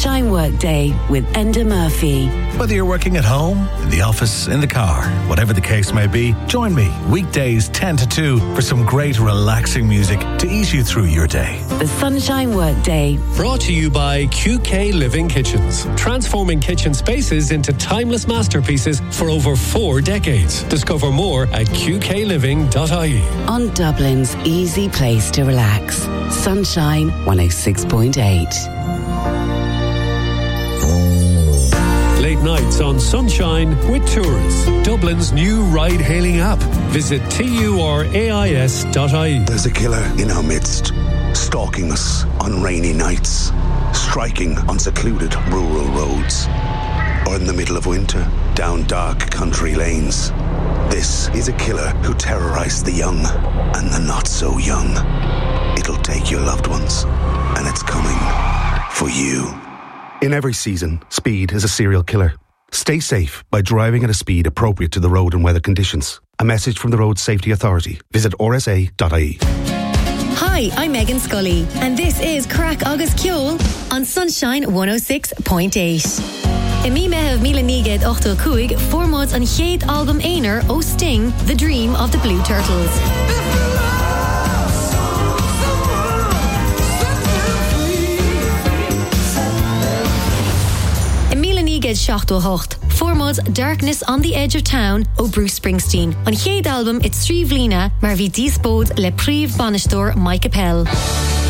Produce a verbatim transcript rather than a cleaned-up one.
Sunshine Workday with Enda Murphy. Whether you're working at home, in the office, in the car, whatever the case may be, join me weekdays ten to two for some great relaxing music to ease you through your day. The Sunshine Workday. Brought to you by Q K Living Kitchens. Transforming kitchen spaces into timeless masterpieces for over four decades. Discover more at q k living dot i e. On Dublin's easy place to relax. Sunshine one oh six point eight. Late nights on Sunshine with Tours, Dublin's new ride-hailing app. Visit turais dot i e. There's a killer in our midst, stalking us on rainy nights, striking on secluded rural roads, or in the middle of winter, down dark country lanes. This is a killer who terrorized the young and the not-so-young. It'll take your loved ones, and it's coming for you. In every season, speed is a serial killer. Stay safe by driving at a speed appropriate to the road and weather conditions. A message from the Road Safety Authority. Visit r s a dot i e. Hi, I'm Megan Scully, and this is Crack August Kjol on Sunshine one oh six point eight. I mi mehef mila niged ochtel kuig formod an chéad album einer o Sting, The Dream of the Blue Turtles. Get Shachtel Hocht. Formod Darkness on the Edge of Town o Bruce Springsteen. On chéad album it's Srí Bhlíne, mar bhí díspód le príomh banistóir Mike Appel.